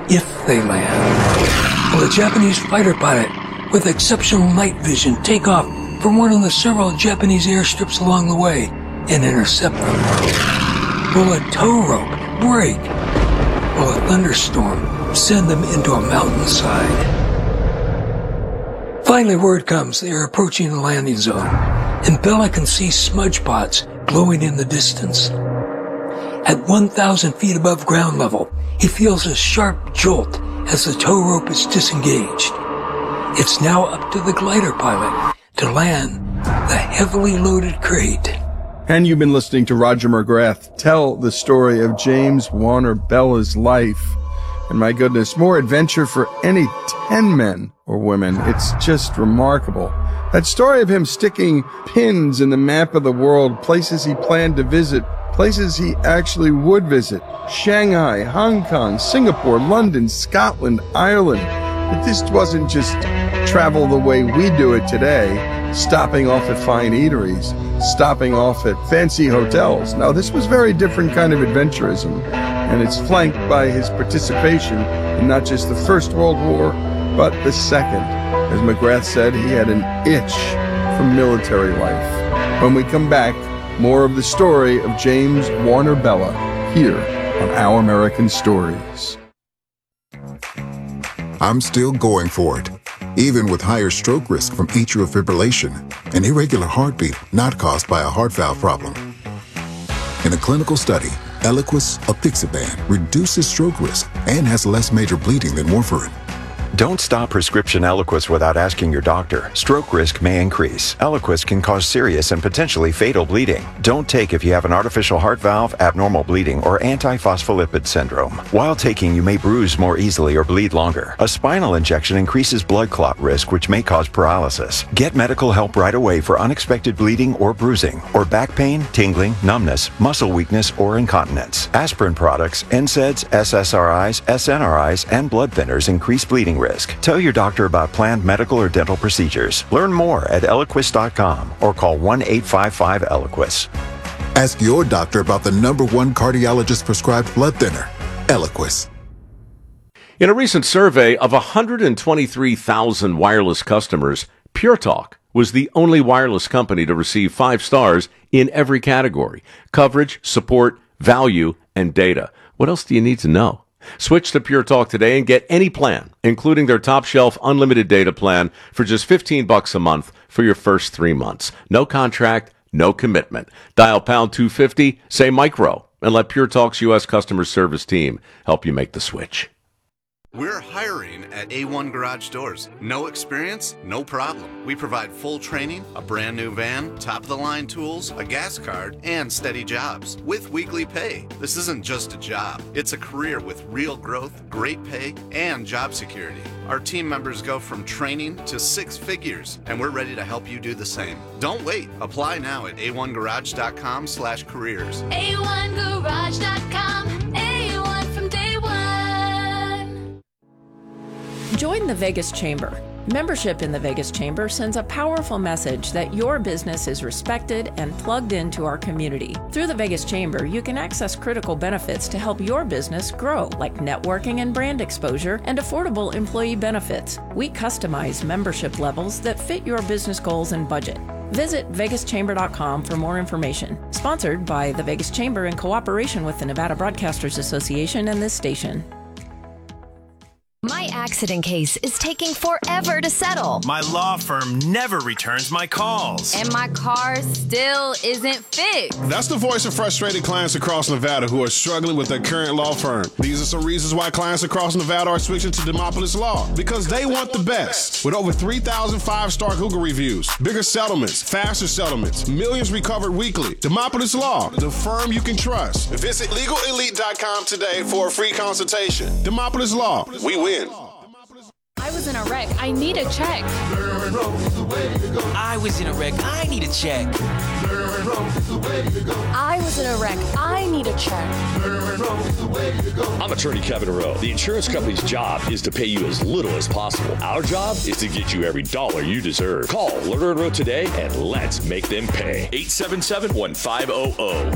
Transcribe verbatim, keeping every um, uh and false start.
if they land. Will a Japanese fighter pilot with exceptional night vision take off from one of the several Japanese airstrips along the way and intercept them? Will a tow rope break? Will a thunderstorm send them into a mountainside? Finally, word comes they are approaching the landing zone, and Bella can see smudge pots glowing in the distance. At one thousand feet above ground level, he feels a sharp jolt as the tow rope is disengaged. It's now up to the glider pilot to land the heavily loaded crate. And you've been listening to Roger McGrath tell the story of James Warner Bella's life. And my goodness, more adventure for any ten men or women. It's just remarkable. That story of him sticking pins in the map of the world, places he planned to visit, places he actually would visit. Shanghai, Hong Kong, Singapore, London, Scotland, Ireland. But this wasn't just travel the way we do it today, stopping off at fine eateries, stopping off at fancy hotels. Now, this was very different kind of adventurism, and it's flanked by his participation in not just the First World War, but the Second. As McGrath said, he had an itch for military life. When we come back, more of the story of James Warner Bella here on Our American Stories. I'm still going for it, even with higher stroke risk from atrial fibrillation, an irregular heartbeat not caused by a heart valve problem. In a clinical study, Eliquis apixaban reduces stroke risk and has less major bleeding than warfarin. Don't stop prescription Eliquis without asking your doctor. Stroke risk may increase. Eliquis can cause serious and potentially fatal bleeding. Don't take if you have an artificial heart valve, abnormal bleeding, or antiphospholipid syndrome. While taking, you may bruise more easily or bleed longer. A spinal injection increases blood clot risk, which may cause paralysis. Get medical help right away for unexpected bleeding or bruising, or back pain, tingling, numbness, muscle weakness, or incontinence. Aspirin products, N SAIDs, S S R Is, S N R Is, and blood thinners increase bleeding risk. Tell your doctor about planned medical or dental procedures. Learn more at Eliquis dot com or call one eight five five Eliquis. Ask your doctor about the number one cardiologist prescribed blood thinner, Eliquis. In a recent survey of one hundred twenty-three thousand wireless customers, Pure Talk was the only wireless company to receive five stars in every category: coverage, support, value, and data. What else do you need to know? Switch to Pure Talk today and get any plan, including their top shelf unlimited data plan, for just fifteen bucks a month for your first three months. No contract, no commitment. Dial pound two fifty, say micro, and let Pure Talk's U S customer service team help you make the switch. We're hiring at A one Garage Doors. No experience? No problem. We provide full training, a brand new van, top-of-the-line tools, a gas card, and steady jobs with weekly pay. This isn't just a job. It's a career with real growth, great pay, and job security. Our team members go from training to six figures, and we're ready to help you do the same. Don't wait. Apply now at A one garage dot com slash careers. A one garage dot com. A one from day one. Join the Vegas Chamber. Membership in the Vegas Chamber sends a powerful message that your business is respected and plugged into our community. Through the Vegas Chamber, you can access critical benefits to help your business grow, like networking and brand exposure and affordable employee benefits. We customize membership levels that fit your business goals and budget. Visit vegas chamber dot com for more information. Sponsored by the Vegas Chamber in cooperation with the Nevada Broadcasters Association and this station. My accident case is taking forever to settle. My law firm never returns my calls. And my car still isn't fixed. That's the voice of frustrated clients across Nevada who are struggling with their current law firm. These are some reasons why clients across Nevada are switching to Demopolis Law. Because they want the best. With over three thousand five-star Google reviews, bigger settlements, faster settlements, millions recovered weekly. Demopolis Law, the firm you can trust. Visit legal elite dot com today for a free consultation. Demopolis Law, we win. I was in a wreck. I need a check. I was in a wreck. I need a check. I was in a wreck. I need a check. I'm attorney Kevin Rowe. The insurance company's job is to pay you as little as possible. Our job is to get you every dollar you deserve. Call Lerner and Rowe today and let's make them pay. eight seven seven, one five zero zero.